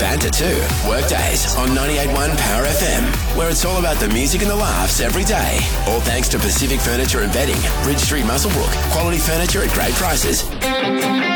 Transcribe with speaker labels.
Speaker 1: banter too. Workdays on 98.1 Power FM, where it's all about the music and the laughs every day. All thanks to Pacific Furniture and Bedding, Bridge Street, Muswellbrook. Quality furniture at great prices.